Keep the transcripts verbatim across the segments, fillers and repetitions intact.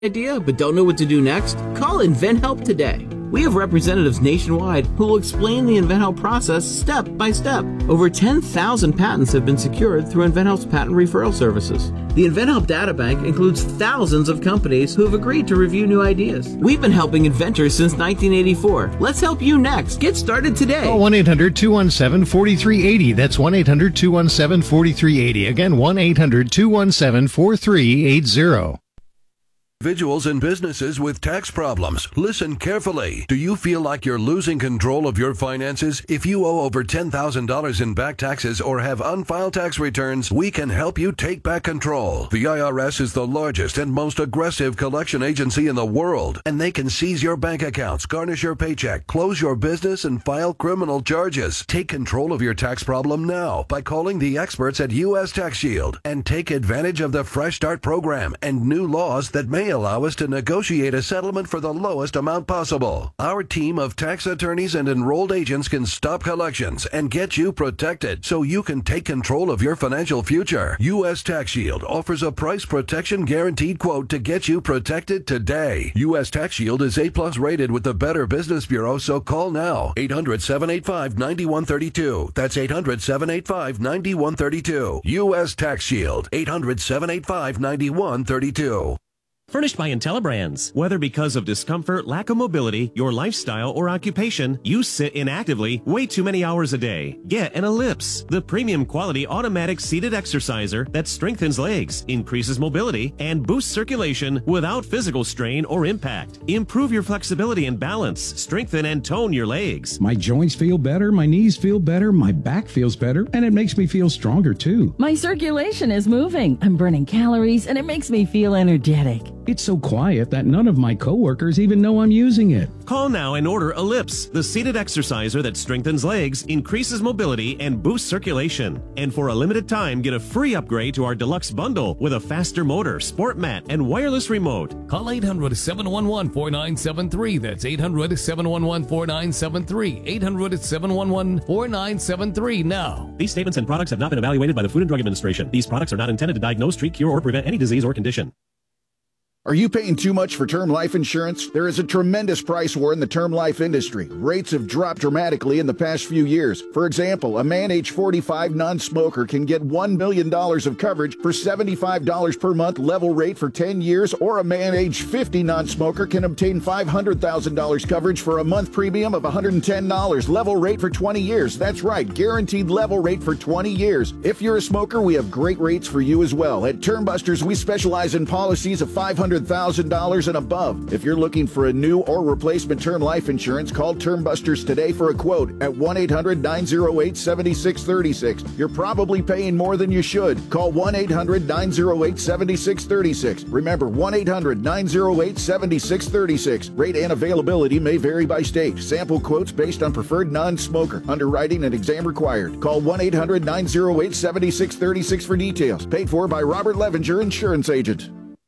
Idea but don't know what to do next? Call InventHelp today. We have representatives nationwide who will explain the InventHelp process step by step. Over ten thousand patents have been secured through InventHelp's patent referral services. The InventHelp Databank includes thousands of companies who have agreed to review new ideas. We've been helping inventors since nineteen eighty-four. Let's help you next. Get started today. Call one eight hundred two one seven four three eight zero. That's one eight hundred two one seven four three eight zero. Again, one eight hundred two one seven four three eight zero. Individuals and businesses with tax problems. Listen carefully. Do you feel like you're losing control of your finances? If you owe over ten thousand dollars in back taxes or have unfiled tax returns, we can help you take back control. The I R S is the largest and most aggressive collection agency in the world, and they can seize your bank accounts, garnish your paycheck, close your business, and file criminal charges. Take control of your tax problem now by calling the experts at U S Tax Shield and take advantage of the Fresh Start program and new laws that may allow us to negotiate a settlement for the lowest amount possible. Our team of tax attorneys and enrolled agents can stop collections and get you protected so you can take control of your financial future. U S Tax Shield offers a price protection guaranteed quote to get you protected today. U S Tax Shield is A plus rated with the Better Business Bureau, so call now. eight hundred seven eight five nine one three two. That's eight hundred seven eight five nine one three two. U S Tax Shield. eight hundred seven eight five nine one three two. Furnished by IntelliBrands. Whether because of discomfort, lack of mobility, your lifestyle, or occupation, you sit inactively way too many hours a day. Get an Ellipse, the premium quality automatic seated exerciser that strengthens legs, increases mobility, and boosts circulation without physical strain or impact. Improve your flexibility and balance, strengthen and tone your legs. My joints feel better, my knees feel better, my back feels better, and it makes me feel stronger too. My circulation is moving, I'm burning calories, and it makes me feel energetic. It's so quiet that none of my coworkers even know I'm using it. Call now and order Ellipse, the seated exerciser that strengthens legs, increases mobility, and boosts circulation. And for a limited time, get a free upgrade to our deluxe bundle with a faster motor, sport mat, and wireless remote. Call eight hundred seven one one four nine seven three. That's eight hundred seven one one four nine seven three. eight hundred seven one one four nine seven three now. These statements and products have not been evaluated by the Food and Drug Administration. These products are not intended to diagnose, treat, cure, or prevent any disease or condition. Are you paying too much for term life insurance? There is a tremendous price war in the term life industry. Rates have dropped dramatically in the past few years. For example, a man age forty-five non-smoker can get one million dollars of coverage for seventy-five dollars per month level rate for ten years, or a man age fifty non-smoker can obtain five hundred thousand dollars coverage for a month premium of one hundred ten dollars level rate for twenty years. That's right, guaranteed level rate for twenty years. If you're a smoker, we have great rates for you as well. At Term Busters, we specialize in policies of five hundred thousand dollars and above. If you're looking for a new or replacement term life insurance, call Term Busters today for a quote at one eight hundred nine oh eight seven six three six. You're probably paying more than you should. Call one eight hundred nine oh eight seven six three six. Remember, one eight hundred nine oh eight seven six three six. Rate and availability may vary by state. Sample quotes based on preferred non-smoker. Underwriting and exam required. Call one eight hundred nine oh eight seven six three six for details. Paid for by Robert Levenger, Insurance Agent.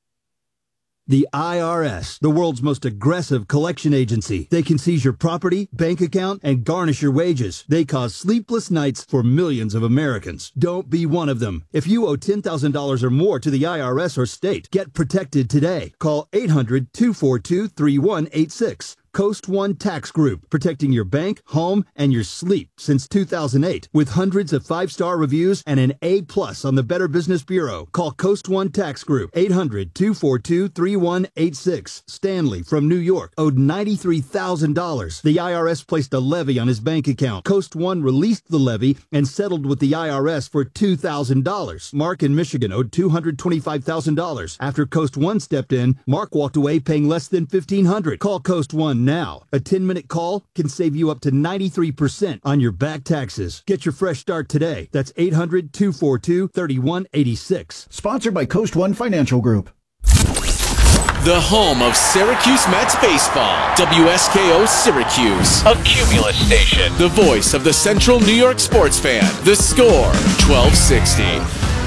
The I R S, the world's most aggressive collection agency. They can seize your property, bank account, and garnish your wages. They cause sleepless nights for millions of Americans. Don't be one of them. If you owe ten thousand dollars or more to the I R S or state, get protected today. Call eight hundred two four two three one eight six. Coast One Tax Group, protecting your bank, home, and your sleep since two thousand eight. With hundreds of five-star reviews and an A plus on the Better Business Bureau. Call Coast One Tax Group, eight hundred two four two three one eight six. Stanley from New York owed ninety-three thousand dollars. The I R S placed a levy on his bank account. Coast One released the levy and settled with the I R S for two thousand dollars. Mark in Michigan owed two hundred twenty-five thousand dollars. After Coast One stepped in, Mark walked away paying less than fifteen hundred dollars. Call Coast One now. A ten-minute call can save you up to ninety-three percent on your back taxes. Get your fresh start today. That's eight hundred two four two three one eight six. Sponsored by Coast One Financial Group. The home of Syracuse Mets baseball. W S K O Syracuse. A Cumulus station. The voice of the Central New York sports fan. The Score, twelve sixty.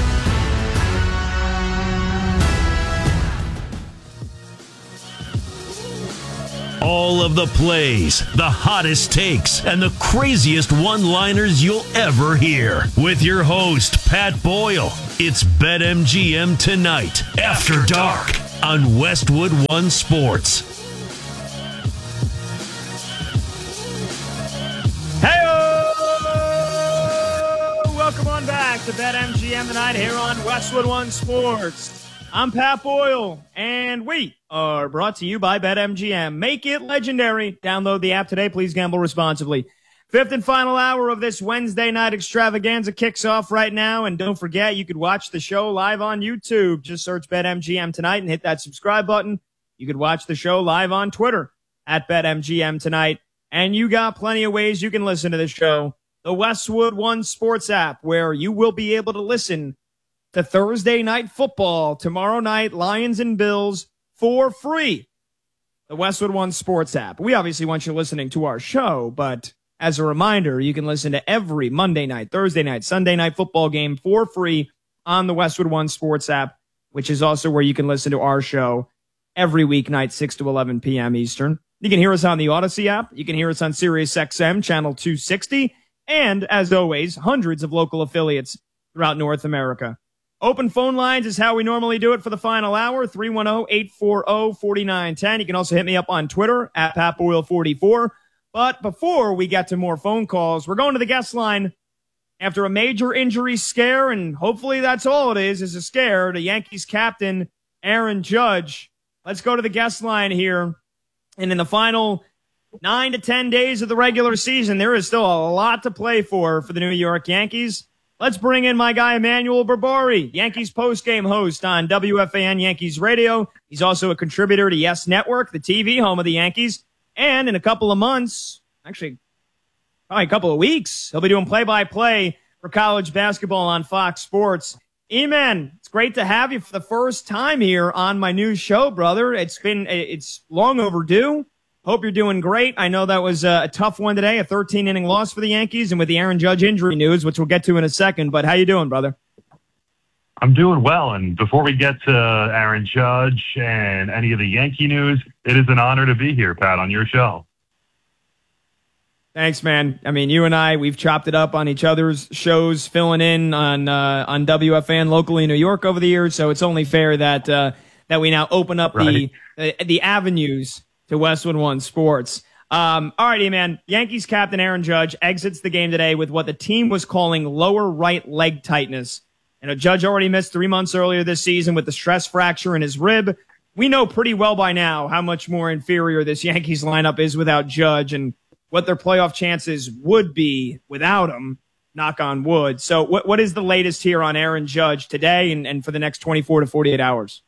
All of the plays, the hottest takes, and the craziest one-liners you'll ever hear. With your host, Pat Boyle. It's BetMGM Tonight, After Dark. on Westwood One Sports. Hey, welcome on back to BetMGM tonight here on Westwood One Sports. I'm Pat Boyle, and we are brought to you by BetMGM. Make it legendary. Download the app today. Please gamble responsibly. Fifth and final hour of this Wednesday night extravaganza kicks off right now. And don't forget, you could watch the show live on YouTube. Just search BetMGM tonight and hit that subscribe button. You could watch the show live on Twitter at BetMGM tonight. And you got plenty of ways you can listen to the show. The Westwood One Sports app, where you will be able to listen to Thursday Night Football, tomorrow night, Lions and Bills, for free. The Westwood One Sports app. We obviously want you listening to our show, but as a reminder, you can listen to every Monday night, Thursday night, Sunday night football game for free on the Westwood One Sports app, which is also where you can listen to our show every weeknight, six to eleven p.m. Eastern. You can hear us on the Odyssey app. You can hear us on Sirius X M, channel two sixty, and, as always, hundreds of local affiliates throughout North America. Open phone lines is how we normally do it for the final hour, three one zero, eight four zero, four nine one zero. You can also hit me up on Twitter, at Pat Boyle forty-four. But before we get to more phone calls, we're going to the guest line after a major injury scare, and hopefully that's all it is, is a scare, to Yankees captain Aaron Judge. Let's go to the guest line here. And in the final nine to ten days of the regular season, there is still a lot to play for for the New York Yankees. Let's bring in my guy, Emmanuel Berbari, Yankees postgame host on W F A N Yankees Radio. He's also a contributor to Yes Network, the T V home of the Yankees. And in a couple of months, actually probably a couple of weeks, he'll be doing play-by-play for college basketball on Fox Sports. E-Man, it's great to have you for the first time here on my new show, brother. It's been, it's long overdue. Hope you're doing great. I know that was a tough one today, a thirteen inning loss for the Yankees, and with the Aaron Judge injury news, which we'll get to in a second. But how you doing, brother? I'm doing well, and before we get to Aaron Judge and any of the Yankee news, it is an honor to be here, Pat, on your show. Thanks, man. I mean, you and I, we've chopped it up on each other's shows, filling in on uh, on W F A N locally in New York over the years, so it's only fair that uh, that we now open up right. the, the the avenues to Westwood One Sports. Um, all righty, man. Yankees captain Aaron Judge exits the game today with what the team was calling lower right leg tightness. And a Judge already missed three months earlier this season with the stress fracture in his rib. We know pretty well by now how much more inferior this Yankees lineup is without Judge and what their playoff chances would be without him, knock on wood. So what what is the latest here on Aaron Judge today and, and for the next twenty-four to forty-eight hours?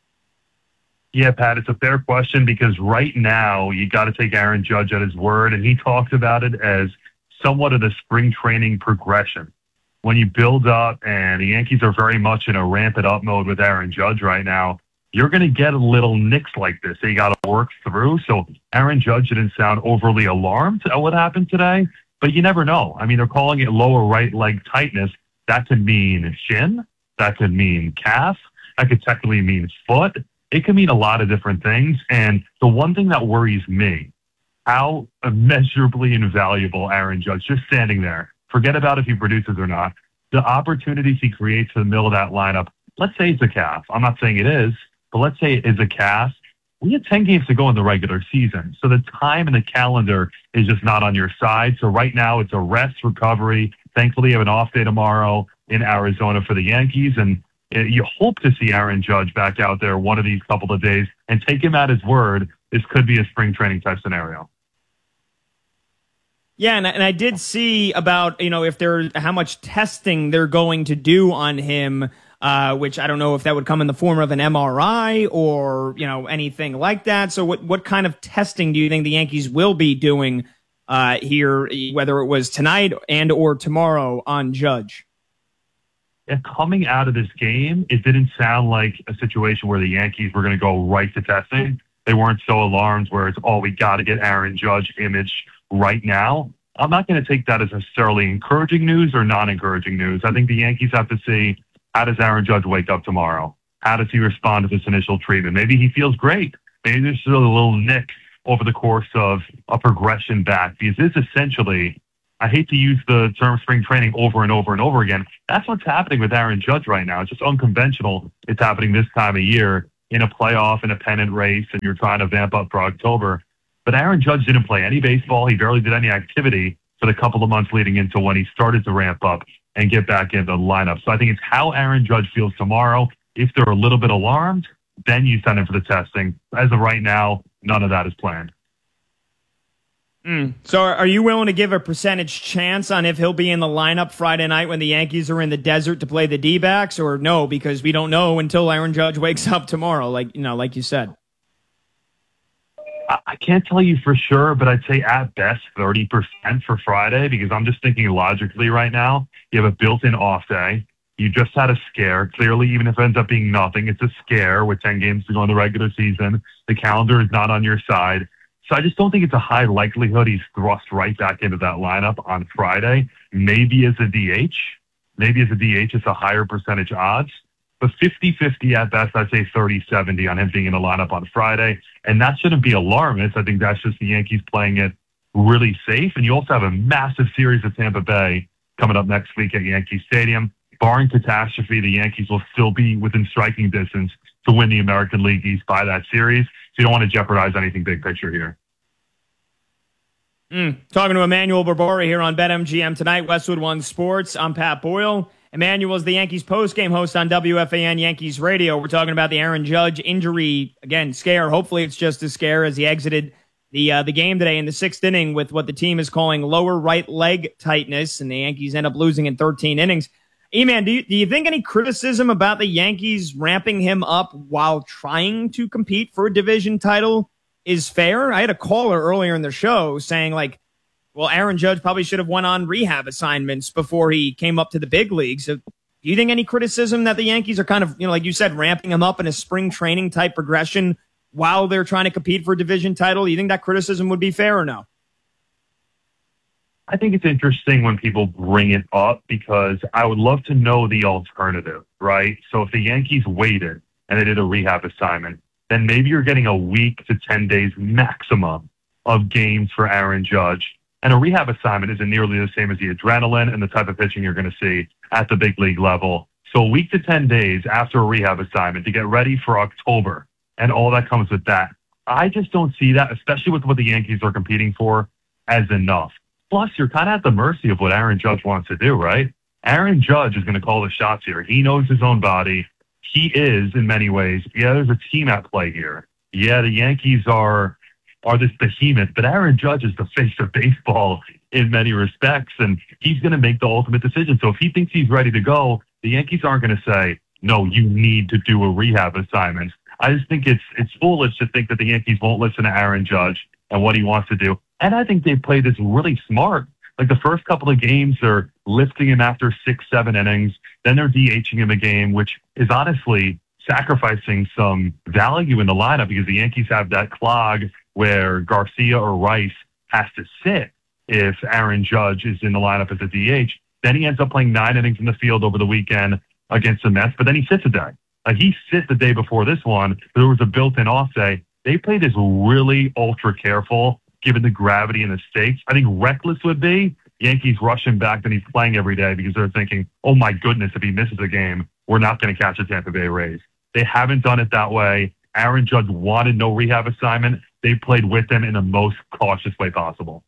Yeah, Pat, it's a fair question because right now you got to take Aaron Judge at his word, and he talked about it as somewhat of the spring training progression. When you build up, and the Yankees are very much in a ramp-it-up mode with Aaron Judge right now, you're going to get a little nicks like this that you got to work through. So Aaron Judge didn't sound overly alarmed at what happened today, but you never know. I mean, they're calling it lower right leg tightness. That could mean shin. That could mean calf. That could technically mean foot. It could mean a lot of different things. And the one thing that worries me, how immeasurably invaluable Aaron Judge, just standing there, forget about if he produces or not, the opportunities he creates in the middle of that lineup, let's say it's a calf. I'm not saying it is, but let's say it is a calf. We had ten games to go in the regular season, so the time in the calendar is just not on your side. So right now it's a rest, recovery. Thankfully, you have an off day tomorrow in Arizona for the Yankees, and you hope to see Aaron Judge back out there one of these couple of days and take him at his word. This could be a spring training type scenario. Yeah, and, and I did see about, you know, if there, how much testing they're going to do on him, uh, which I don't know if that would come in the form of an M R I or, you know, anything like that. So what, what kind of testing do you think the Yankees will be doing uh, here, whether it was tonight and or tomorrow on Judge? Yeah, coming out of this game, it didn't sound like a situation where the Yankees were going to go right to testing. They weren't so alarmed where it's, oh, we got to get Aaron Judge image right now. I'm not going to take that as necessarily encouraging news or non-encouraging news. I think the Yankees have to see, how does Aaron Judge wake up tomorrow? How does he respond to this initial treatment? Maybe he feels great. Maybe there's still a little nick over the course of a progression back. Because this essentially, I hate to use the term spring training over and over and over again. That's what's happening with Aaron Judge right now. It's just unconventional. It's happening this time of year. in a playoff, in a pennant race, and you're trying to vamp up for October. But Aaron Judge didn't play any baseball. He barely did any activity for the couple of months leading into when he started to ramp up and get back into the lineup. So I think it's how Aaron Judge feels tomorrow. If they're a little bit alarmed, then you send him for the testing. As of right now, none of that is planned. Mm. So are you willing to give a percentage chance on if he'll be in the lineup Friday night when the Yankees are in the desert to play the D-backs, or no, because we don't know until Aaron Judge wakes up tomorrow, like you know, like you said? I can't tell you for sure, but I'd say at best thirty percent for Friday, because I'm just thinking logically right now. You have a built-in off day. You just had a scare. Clearly, even if it ends up being nothing, it's a scare with ten games to go in the regular season. The calendar is not on your side. So I just don't think it's a high likelihood he's thrust right back into that lineup on Friday. Maybe as a D H. Maybe as a D H, it's a higher percentage odds. But fifty-fifty at best, I'd say thirty seventy on him being in the lineup on Friday. And that shouldn't be alarmist. I think that's just the Yankees playing it really safe. And you also have a massive series at Tampa Bay coming up next week at Yankee Stadium. Barring catastrophe, the Yankees will still be within striking distance to win the American League East by that series. So you don't want to jeopardize anything big picture here. Mm. Talking to Emmanuel Barbari here on BetMGM tonight, Westwood One Sports. I'm Pat Boyle. Emmanuel is the Yankees postgame host on W F A N Yankees Radio. We're talking about the Aaron Judge injury, again, scare. Hopefully it's just a scare as he exited the uh, the game today in the sixth inning with what the team is calling lower right leg tightness, and the Yankees end up losing in thirteen innings. E-Man, do you, do you think any criticism about the Yankees ramping him up while trying to compete for a division title is fair? I had a caller earlier in the show saying, like, well, Aaron Judge probably should have went on rehab assignments before he came up to the big leagues. So do you think any criticism that the Yankees are kind of, you know, like you said, ramping him up in a spring training type progression while they're trying to compete for a division title? Do you think that criticism would be fair or no? I think it's interesting when people bring it up because I would love to know the alternative, right? So if the Yankees waited and they did a rehab assignment, then maybe you're getting a week to ten days maximum of games for Aaron Judge. And a rehab assignment isn't nearly the same as the adrenaline and the type of pitching you're going to see at the big league level. So a week to ten days after a rehab assignment to get ready for October and all that comes with that. I just don't see that, especially with what the Yankees are competing for, as enough. Plus, you're kind of at the mercy of what Aaron Judge wants to do, right? Aaron Judge is going to call the shots here. He knows his own body. He is, in many ways, yeah, there's a team at play here. Yeah, the Yankees are are this behemoth, but Aaron Judge is the face of baseball in many respects, and he's going to make the ultimate decision. So if he thinks he's ready to go, the Yankees aren't going to say, no, you need to do a rehab assignment. I just think it's it's foolish to think that the Yankees won't listen to Aaron Judge and what he wants to do. And I think they played this really smart. Like the first couple of games, they're lifting him after six, seven innings. Then they're DHing him a game, which is honestly sacrificing some value in the lineup because the Yankees have that clog where Garcia or Rice has to sit if Aaron Judge is in the lineup as a D H. Then he ends up playing nine innings in the field over the weekend against the Mets, but then he sits a day. Like he sit the day before this one, but there was a built-in off day. They played this really ultra careful, given the gravity and the stakes. I think reckless would be Yankees rush him back and he's playing every day because they're thinking, oh my goodness, if he misses a game, we're not going to catch a Tampa Bay Rays. They haven't done it that way. Aaron Judge wanted no rehab assignment. They played with him in the most cautious way possible.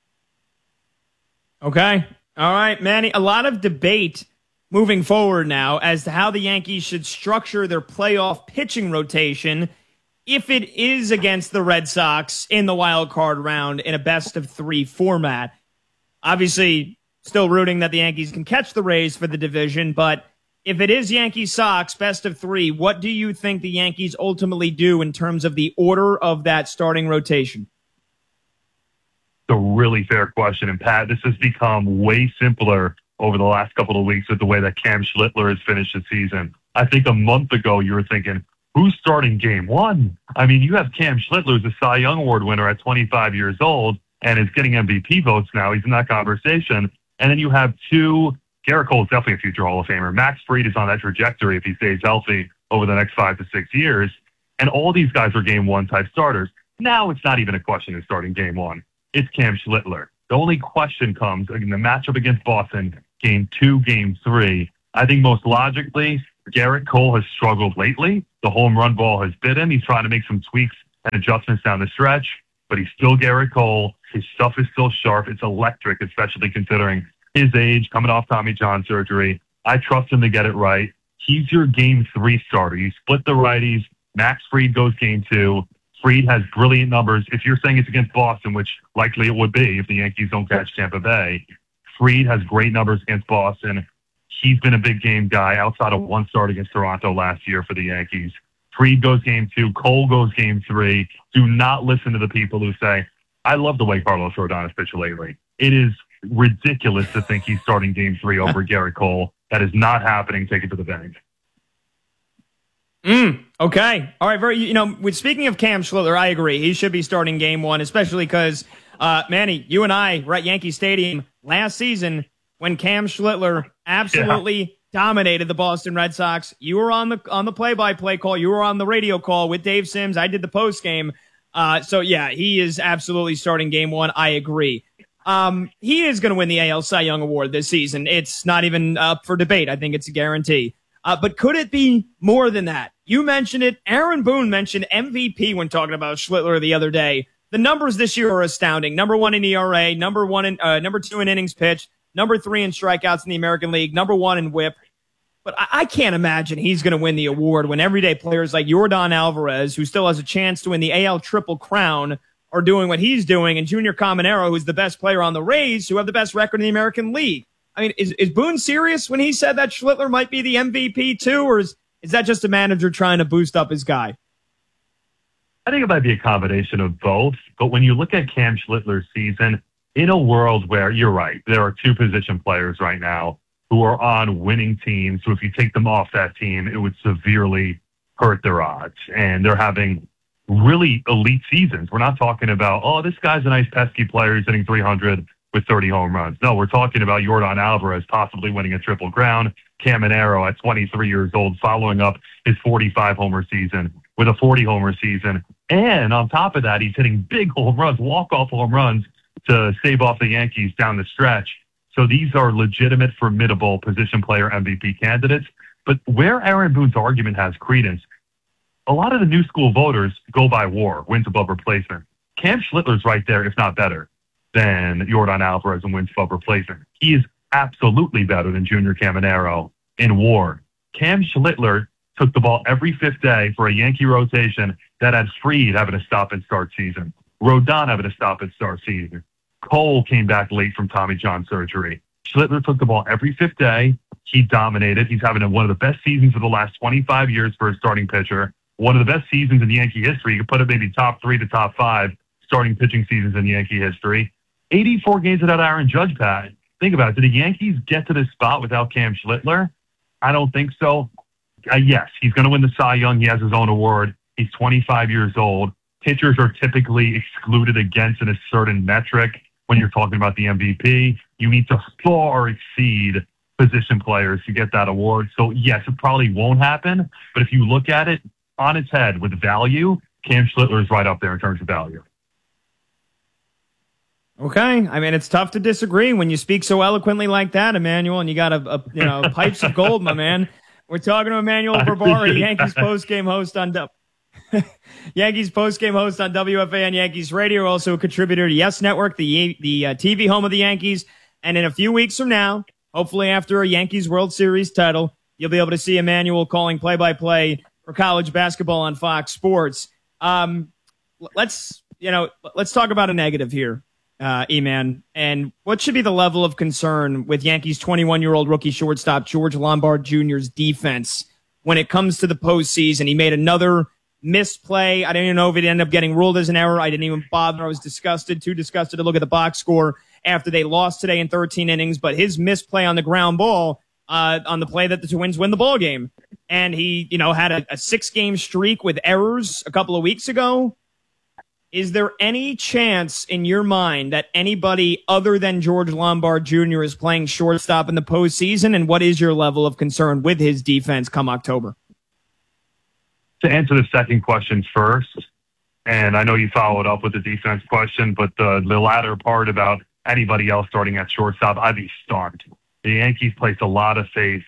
Okay. All right, Manny. A lot of debate moving forward now as to how the Yankees should structure their playoff pitching rotation if it is against the Red Sox in the wild card round in a best of three format. Obviously, still rooting that the Yankees can catch the Rays for the division, but if it is Yankees-Sox best of three, what do you think the Yankees ultimately do in terms of the order of that starting rotation? It's a really fair question. And Pat, this has become way simpler over the last couple of weeks with the way that Cam Schlittler has finished the season. I think a month ago you were thinking, who's starting game one? I mean, you have Cam Schlittler, who's a Cy Young Award winner at twenty-five years old and is getting M V P votes now. He's in that conversation. And then you have two, Garrett Cole is definitely a future Hall of Famer. Max Fried is on that trajectory if he stays healthy over the next five to six years. And all these guys are game one type starters. Now it's not even a question of starting game one. It's Cam Schlittler. The only question comes in the matchup against Boston, game two, game three. I think most logically, Garrett Cole has struggled lately. The home run ball has bit him. He's trying to make some tweaks and adjustments down the stretch, but he's still Garrett Cole. His stuff is still sharp. It's electric, especially considering his age, coming off Tommy John surgery. I trust him to get it right. He's your game three starter. You split the righties. Max Fried goes game two. Fried has brilliant numbers. If you're saying it's against Boston, which likely it would be if the Yankees don't catch Tampa Bay, Fried has great numbers against Boston. He's been a big game guy outside of one start against Toronto last year for the Yankees. Fried goes game two. Cole goes game three. Do not listen to the people who say, I love the way Carlos Rodon has pitched lately. It is ridiculous to think he's starting game three over Garrett Cole. That is not happening. Take it to the bank. Mm, okay. All right. Very, you know, with speaking of Cam Schlittler, I agree. He should be starting game one, especially because, uh, Manny, you and I were at Yankee Stadium last season when Cam Schlittler absolutely yeah. dominated the Boston Red Sox. You were on the on the play-by-play call. You were on the radio call with Dave Sims. I did the post game. Uh, so yeah, he is absolutely starting game one. I agree. Um, he is going to win the A L Cy Young Award this season. It's not even up for debate. I think it's a guarantee. Uh, but could it be more than that? You mentioned it. Aaron Boone mentioned M V P when talking about Schlittler the other day. The numbers this year are astounding. Number one in E R A, number one in, uh, number two in innings pitched, number three in strikeouts in the American League, number one in whip. But I, I can't imagine he's going to win the award when everyday players like Yordan Alvarez, who still has a chance to win the A L Triple Crown, are doing what he's doing, and Junior Caminero, who's the best player on the Rays, who have the best record in the American League. I mean, is, is Boone serious when he said that Schlittler might be the M V P too, or is, is that just a manager trying to boost up his guy? I think it might be a combination of both. But when you look at Cam Schlittler's season, in a world where, you're right, there are two position players right now who are on winning teams, so if you take them off that team, it would severely hurt their odds. And they're having really elite seasons. We're not talking about, oh, this guy's a nice pesky player, he's hitting three hundred with thirty home runs. No, we're talking about Yordan Alvarez possibly winning a triple crown, Caminero at twenty-three years old following up his forty-five homer season with a forty homer season. And on top of that, he's hitting big home runs, walk-off home runs to save off the Yankees down the stretch. So these are legitimate, formidable position player M V P candidates. But where Aaron Boone's argument has credence, a lot of the new school voters go by WAR, wins above replacement. Cam Schlittler's right there, if not better, than Yordan Alvarez and wins above replacement. He is absolutely better than Junior Caminero in WAR. Cam Schlittler took the ball every fifth day for a Yankee rotation that had Fried having a stop and start season, Rodon having a stop and start season. Cole came back late from Tommy John surgery. Schlittler took the ball every fifth day. He dominated. He's having one of the best seasons of the last twenty-five years for a starting pitcher. One of the best seasons in Yankee history. You could put it maybe top three to top five starting pitching seasons in Yankee history. eighty-four games without Aaron Judge, Pat. Think about it. Did the Yankees get to this spot without Cam Schlittler? I don't think so. Uh, yes, he's going to win the Cy Young. He has his own award. He's twenty-five years old. Pitchers are typically excluded against in a certain metric. When you're talking about the M V P, you need to far exceed position players to get that award. So, yes, it probably won't happen. But if you look at it on its head with value, Cam Schlittler is right up there in terms of value. Okay. I mean, it's tough to disagree when you speak so eloquently like that, Emmanuel, and you got a, a you know pipes of gold, my man. We're talking to Emmanuel Barbari, Yankees postgame host on du- Yankees postgame host on W F A N Yankees Radio, also a contributor to Yes Network, the the uh, T V home of the Yankees. And in a few weeks from now, hopefully after a Yankees World Series title, you'll be able to see Emmanuel calling play-by-play for college basketball on Fox Sports. Um, let's you know let's talk about a negative here. Uh, E-Man, and what should be the level of concern with Yankees twenty-one-year-old rookie shortstop George Lombard Junior's defense when it comes to the postseason? He made another missed play. I didn't even know if it ended up getting ruled as an error. I didn't even bother. I was disgusted, too disgusted to look at the box score after they lost today in thirteen innings. But his missed play on the ground ball, uh, on the play that the Twins win the ball game, and he, you know, had a, a six-game streak with errors a couple of weeks ago. Is there any chance in your mind that anybody other than George Lombard Junior is playing shortstop in the postseason? And what is your level of concern with his defense come October? To answer the second question first, and I know you followed up with the defense question, but the, the latter part about anybody else starting at shortstop, I'd be stunned. The Yankees placed a lot of faith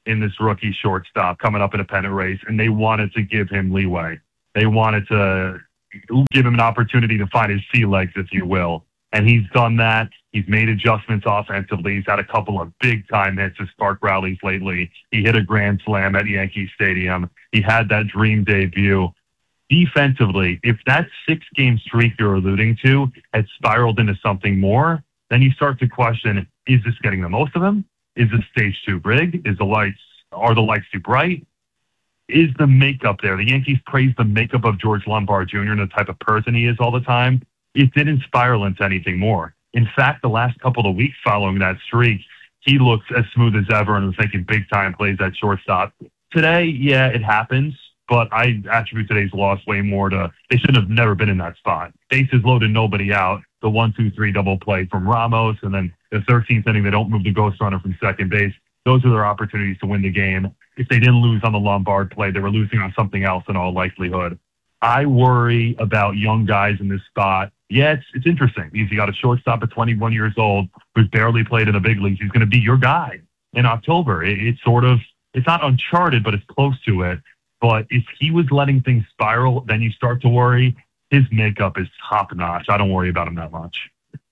in this rookie shortstop coming up in a pennant race, and they wanted to give him leeway. They wanted to give him an opportunity to find his sea legs, if you will. And he's done that. He's made adjustments offensively. He's had a couple of big-time hits to spark rallies lately. He hit a grand slam at Yankee Stadium. He had that dream debut. Defensively, if that six-game streak you're alluding to had spiraled into something more, then you start to question, is this getting the most of him? Is the stage too big? Is the lights, are the lights too bright? Is the makeup there? The Yankees praise the makeup of George Lombard Junior and the type of person he is all the time. It didn't spiral into anything more. In fact, the last couple of weeks following that streak, he looks as smooth as ever and was making big-time plays at shortstop. Today, yeah, it happens, but I attribute today's loss way more to they shouldn't have never been in that spot. Bases loaded, nobody out. The one two three double play from Ramos, and then the thirteenth inning, they don't move the ghost runner from second base. Those are their opportunities to win the game. If they didn't lose on the Lombard play, they were losing on something else in all likelihood. I worry about young guys in this spot. Yeah, it's, it's interesting because you got a shortstop at twenty-one years old who's barely played in the big leagues. He's going to be your guy in October. It, it's sort of, it's not uncharted, but it's close to it. But if he was letting things spiral, then you start to worry. His makeup is top notch. I don't worry about him that much.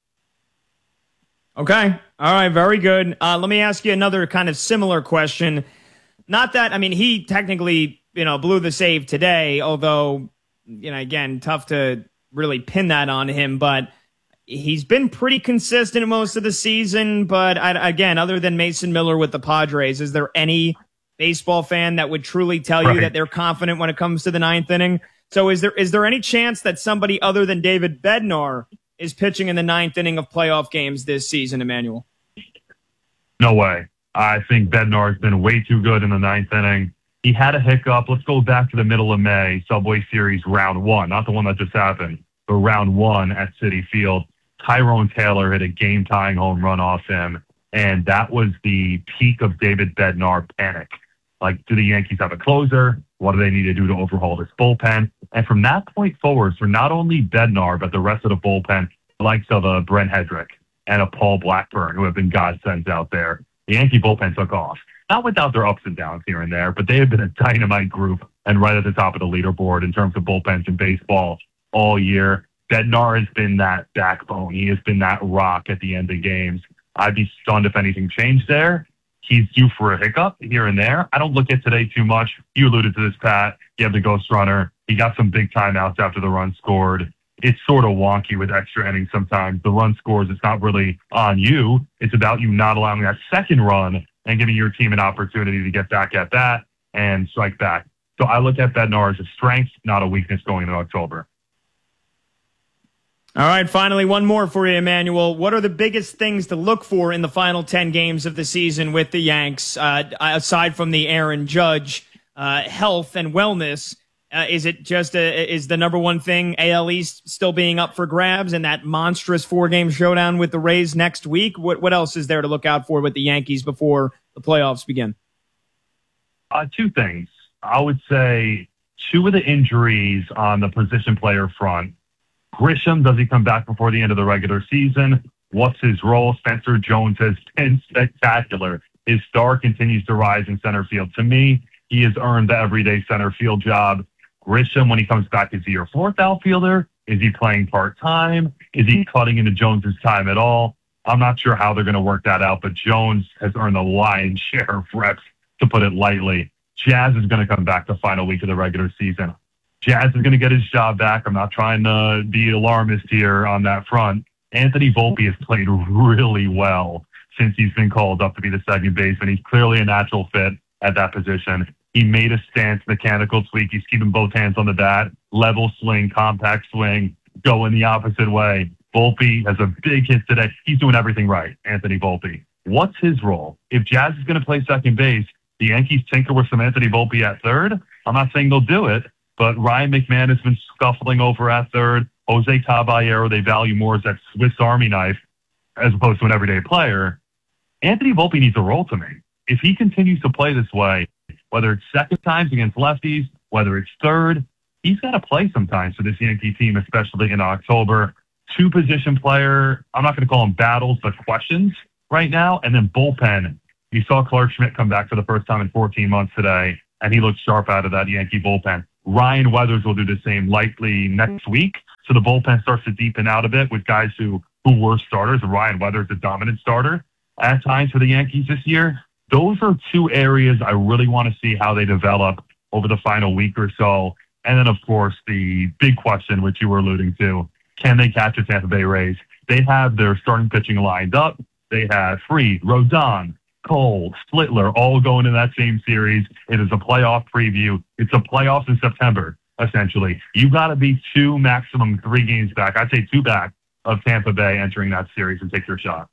Okay. All right. Very good. Uh, let me ask you another kind of similar question. Not that, I mean, he technically, you know, blew the save today, although, you know, again, tough to really pin that on him, but he's been pretty consistent most of the season. But I, again, other than Mason Miller with the Padres, is there any baseball fan that would truly tell right. you that they're confident when it comes to the ninth inning? So is there is there any chance that somebody other than David Bednar is pitching in the ninth inning of playoff games this season, Emmanuel? No way. I think Bednar's been way too good in the ninth inning. He had a hiccup. Let's go back to the middle of May, Subway Series round one, not the one that just happened, but round one at Citi Field. Tyrone Taylor hit a game-tying home run off him, and that was the peak of David Bednar panic. Like, do the Yankees have a closer? What do they need to do to overhaul this bullpen? And from that point forward, for not only Bednar, but the rest of the bullpen, the likes of a Brent Hedrick and a Paul Blackburn, who have been godsends out there, the Yankee bullpen took off. Not without their ups and downs here and there, but they have been a dynamite group and right at the top of the leaderboard in terms of bullpens in baseball all year. Bednar has been that backbone. He has been that rock at the end of games. I'd be stunned if anything changed there. He's due for a hiccup here and there. I don't look at today too much. You alluded to this, Pat. You have the ghost runner. He got some big timeouts after the run scored. It's sort of wonky with extra innings sometimes. The run scores, it's not really on you. It's about you not allowing that second run and giving your team an opportunity to get back at that and strike back. So I look at Bednar as a strength, not a weakness going into October. All right, finally, one more for you, Emmanuel. What are the biggest things to look for in the final ten games of the season with the Yanks, uh, aside from the Aaron Judge uh, health and wellness? Uh, is it just a, is the number one thing A L East still being up for grabs and that monstrous four-game showdown with the Rays next week? What what else is there to look out for with the Yankees before the playoffs begin? Uh, two things. I would say two of the injuries on the position player front. Grisham, does he come back before the end of the regular season? What's his role? Spencer Jones has been spectacular. His star continues to rise in center field. To me, he has earned the everyday center field job. Grisham, when he comes back, is he your fourth outfielder? Is he playing part-time? Is he cutting into Jones's time at all? I'm not sure how they're going to work that out, but Jones has earned the lion's share of reps, to put it lightly. Jazz is going to come back the final week of the regular season. Jazz is going to get his job back. I'm not trying to be alarmist here on that front. Anthony Volpe has played really well since he's been called up to be the second baseman. He's clearly a natural fit at that position. He made a stance, mechanical tweak. He's keeping both hands on the bat, level swing, compact swing, going the opposite way. Volpe has a big hit today. He's doing everything right, Anthony Volpe. What's his role? If Jazz is going to play second base, the Yankees tinker with some Anthony Volpe at third. I'm not saying they'll do it, but Ryan McMahon has been scuffling over at third. Jose Caballero, they value more as that Swiss Army knife as opposed to an everyday player. Anthony Volpe needs a role to me. If he continues to play this way, whether it's second times against lefties, whether it's third, he's got to play sometimes for this Yankee team, especially in October. Two position player, I'm not going to call them battles, but questions right now. And then bullpen. You saw Clark Schmidt come back for the first time in fourteen months today, and he looked sharp out of that Yankee bullpen. Ryan Weathers will do the same likely next week. So the bullpen starts to deepen out a bit with guys who, who were starters. Ryan Weathers, a dominant starter at times for the Yankees this year. Those are two areas I really want to see how they develop over the final week or so. And then, of course, the big question, which you were alluding to, can they catch the Tampa Bay Rays? They have their starting pitching lined up. They have Fried, Rodon, Cole, Splittler, all going in that same series. It is a playoff preview. It's a playoffs in September, essentially. You got to be two, maximum three games back. I'd say two back of Tampa Bay entering that series and take your shot.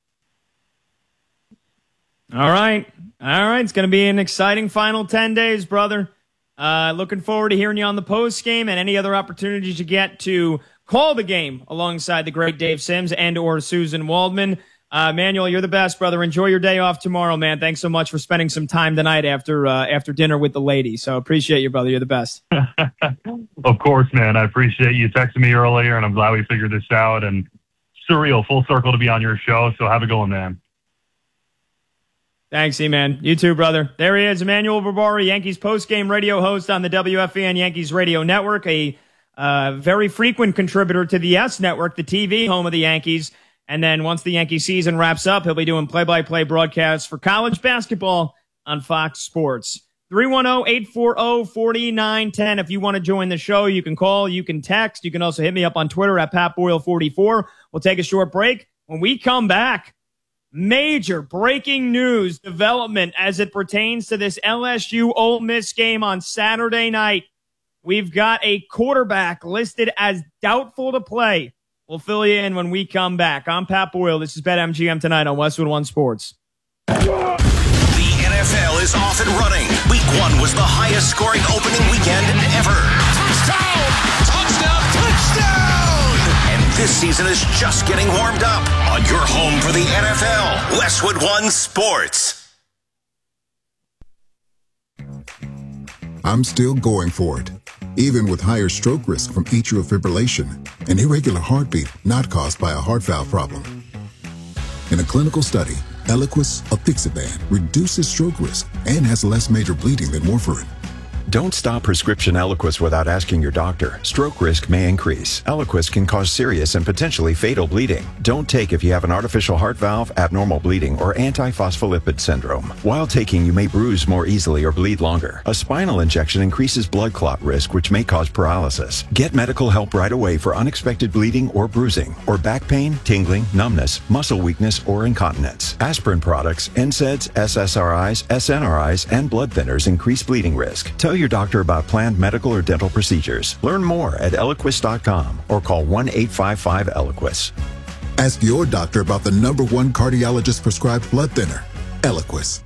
All right. All right. It's going to be an exciting final ten days, brother. Uh, looking forward to hearing you on the post game and any other opportunities you get to call the game alongside the great Dave Sims and or Susan Waldman. Uh, Manuel, you're the best, brother. Enjoy your day off tomorrow, man. Thanks so much for spending some time tonight after uh, after dinner with the ladies. So appreciate you, brother. You're the best. Of course, man. I appreciate you texting me earlier, and I'm glad we figured this out. And surreal, full circle to be on your show. So have a good one, man. Thanks, E-Man. You too, brother. There he is, Emmanuel Barbari, Yankees post-game radio host on the W F A N Yankees Radio Network, a uh, very frequent contributor to the Yes Network, the T V home of the Yankees. And then once the Yankee season wraps up, he'll be doing play-by-play broadcasts for college basketball on Fox Sports. three one zero, eight four zero, four nine one zero. If you want to join the show, you can call, you can text. You can also hit me up on Twitter at Pat Boyle forty-four. We'll take a short break. When we come back, major breaking news development as it pertains to this L S U Ole Miss game on Saturday night. We've got a quarterback listed as doubtful to play. We'll fill you in when we come back. I'm Pat Boyle. This is BetMGM tonight on Westwood One Sports. The N F L is off and running. Week one was the highest scoring opening weekend ever. Touchdown! Touchdown! Touchdown! And this season is just getting warmed up on your home for the N F L, Westwood One Sports. I'm still going for it, even with higher stroke risk from atrial fibrillation, an irregular heartbeat not caused by a heart valve problem. In a clinical study, Eliquis, apixaban, reduces stroke risk and has less major bleeding than warfarin. Don't stop prescription Eliquis without asking your doctor. Stroke risk may increase. Eliquis can cause serious and potentially fatal bleeding. Don't take if you have an artificial heart valve, abnormal bleeding, or antiphospholipid syndrome. While taking, you may bruise more easily or bleed longer. A spinal injection increases blood clot risk, which may cause paralysis. Get medical help right away for unexpected bleeding or bruising, or back pain, tingling, numbness, muscle weakness, or incontinence. Aspirin products, N SAIDs, S S R Is, S N R Is, and blood thinners increase bleeding risk. Tell your doctor about planned medical or dental procedures. Learn more at Eliquis dot com or call one eight five five Eliquis. Ask your doctor about the number one cardiologist prescribed blood thinner, Eliquis.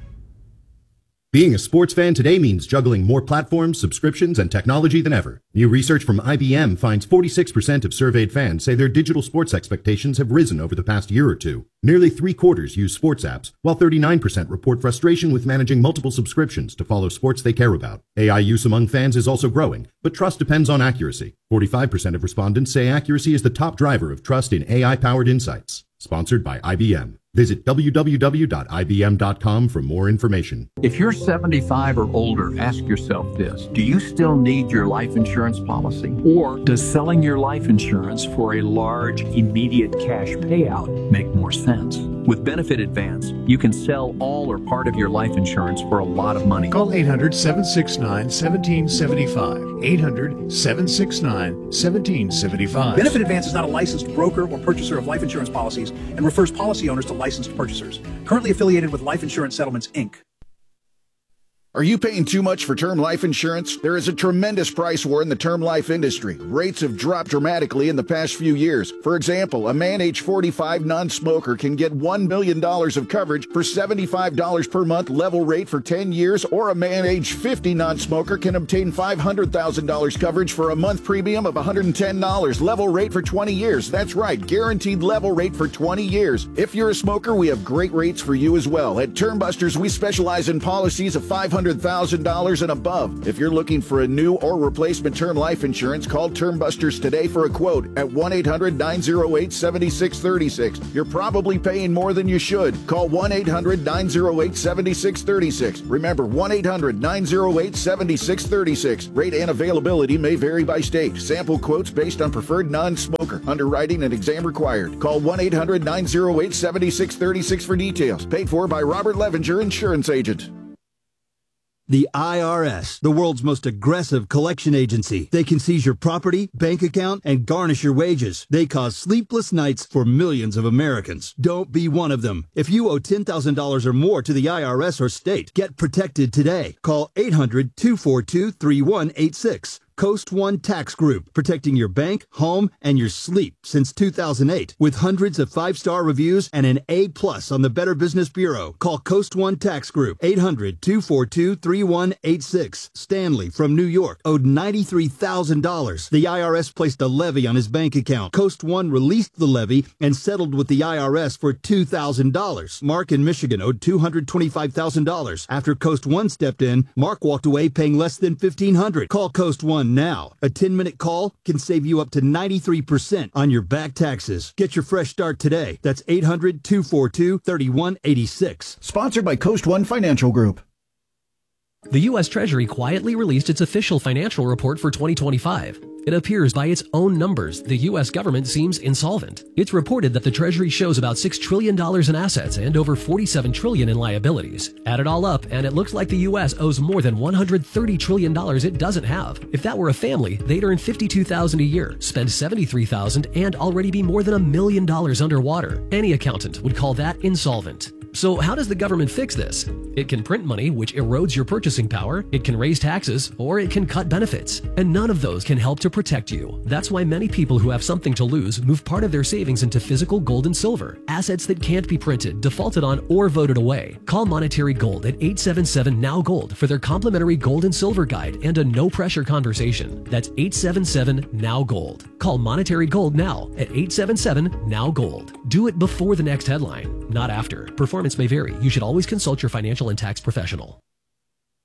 Being a sports fan today means juggling more platforms, subscriptions, and technology than ever. New research from I B M finds forty-six percent of surveyed fans say their digital sports expectations have risen over the past year or two. Nearly three quarters use sports apps, while thirty-nine percent report frustration with managing multiple subscriptions to follow sports they care about. A I use among fans is also growing, but trust depends on accuracy. forty-five percent of respondents say accuracy is the top driver of trust in A I-powered insights. Sponsored by I B M. Visit w w w dot i b m dot com for more information. If you're seventy-five or older, ask yourself this. Do you still need your life insurance policy? Or does selling your life insurance for a large, immediate cash payout make more sense? With Benefit Advance, you can sell all or part of your life insurance for a lot of money. Call eight hundred, seven six nine, one seven seven five. eight hundred, seven six nine, one seven seven five. Benefit Advance is not a licensed broker or purchaser of life insurance policies and refers policy owners to licensed purchasers. Currently affiliated with Life Insurance Settlements, Incorporated. Are you paying too much for term life insurance? There is a tremendous price war in the term life industry. Rates have dropped dramatically in the past few years. For example, a man age forty-five non-smoker can get one million dollars of coverage for seventy-five dollars per month level rate for ten years, or a man age fifty non-smoker can obtain five hundred thousand dollars coverage for a month premium of one hundred ten dollars level rate for twenty years. That's right, guaranteed level rate for twenty years. If you're a smoker, we have great rates for you as well. At Term Busters, we specialize in policies of five hundred hundred thousand dollars and above. If you're looking for a new or replacement term life insurance, call Term Busters today for a quote at one eight hundred nine oh eight seven six three six. You're probably paying more than you should. Call one eight hundred nine oh eight seven six three six. Remember, one eight hundred nine oh eight seven six three six. Rate and availability may vary by state. Sample quotes based on preferred non-smoker. Underwriting and exam required. Call one eight hundred nine oh eight seven six three six for details. Paid for by Robert Levenger, Insurance Agent. The I R S, the world's most aggressive collection agency. They can seize your property, bank account, and garnish your wages. They cause sleepless nights for millions of Americans. Don't be one of them. If you owe ten thousand dollars or more to the I R S or state, get protected today. Call eight hundred two four two three one eight six. Coast One Tax Group, protecting your bank, home, and your sleep since two thousand eight. With hundreds of five-star reviews and an A plus on the Better Business Bureau. Call Coast One Tax Group, eight hundred two four two three one eight six. Stanley from New York owed ninety-three thousand dollars. The I R S placed a levy on his bank account. Coast One released the levy and settled with the I R S for two thousand dollars. Mark in Michigan owed two hundred twenty-five thousand dollars. After Coast One stepped in, Mark walked away paying less than fifteen hundred dollars. Call Coast One now. A ten-minute call can save you up to ninety-three percent on your back taxes. Get your fresh start today. That's eight hundred two four two three one eight six. Sponsored by Coast One Financial Group. The U S Treasury quietly released its official financial report for twenty twenty-five. It appears by its own numbers the U S government seems insolvent. It's reported that the Treasury shows about six trillion dollars in assets and over forty-seven trillion dollars in liabilities. Add it all up, and it looks like the U S owes more than one hundred thirty trillion dollars it doesn't have. If that were a family, they'd earn fifty-two thousand dollars a year, spend seventy-three thousand dollars, and already be more than a million dollars underwater. Any accountant would call that insolvent. So how does the government fix this? It can print money, which erodes your purchasing power, it can raise taxes, or it can cut benefits. And none of those can help to protect you. That's why many people who have something to lose move part of their savings into physical gold and silver, assets that can't be printed, defaulted on, or voted away. Call Monetary Gold at eight seven seven N O W Gold for their complimentary gold and silver guide and a no-pressure conversation. That's eight seven seven N O W Gold. Call Monetary Gold now at eight seven seven N O W Gold. Do it before the next headline, not after. Performance may vary. You should always consult your financial and tax professional.